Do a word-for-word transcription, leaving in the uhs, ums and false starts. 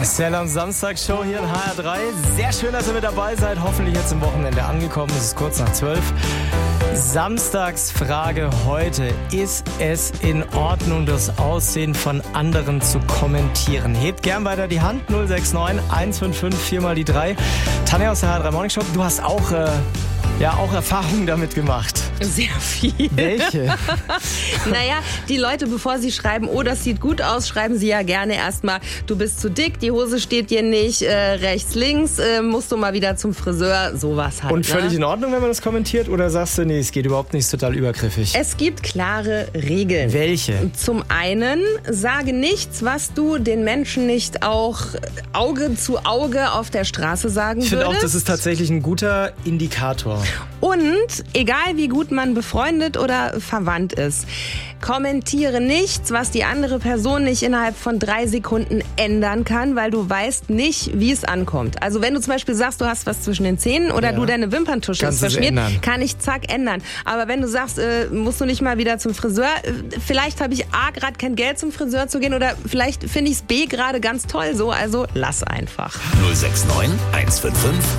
Stella und Samstagsshow hier in H R drei. Sehr schön, dass ihr mit dabei seid. Hoffentlich jetzt im Wochenende angekommen. Es ist kurz nach zwölf. Samstagsfrage heute. Ist es in Ordnung, das Aussehen von anderen zu kommentieren? Hebt gern weiter die Hand. null sechs neun eins fünf fünf vier mal die drei. Tanja aus der H R drei Morning Show, du hast auch, äh, ja, auch Erfahrungen damit gemacht. Sehr viel. Welche? Naja, die Leute, bevor sie schreiben, oh, das sieht gut aus, schreiben sie ja gerne erstmal, du bist zu dick, die Hose steht dir nicht, äh, rechts, links, äh, musst du mal wieder zum Friseur, sowas halt. Und völlig ne? in Ordnung, wenn man das kommentiert, oder sagst du, nee, es geht überhaupt nicht, ist total übergriffig? Es gibt klare Regeln. Welche? Zum einen, sage nichts, was du den Menschen nicht auch Auge zu Auge auf der Straße sagen Ich finde würdest. auch, das ist tatsächlich ein guter Indikator. Und egal wie gut man befreundet oder verwandt ist, kommentiere nichts, was die andere Person nicht innerhalb von drei Sekunden ändern kann, weil du weißt nicht, wie es ankommt. Also wenn du zum Beispiel sagst, du hast was zwischen den Zähnen oder Ja. du deine Wimperntusche ist Kannst es verschmiert, ändern. kann ich zack ändern. Aber wenn du sagst, äh, musst du nicht mal wieder zum Friseur, äh, vielleicht habe ich A, gerade kein Geld zum Friseur zu gehen oder vielleicht finde ich es B gerade ganz toll so, also lass einfach. null sechs neun eins fünf fünf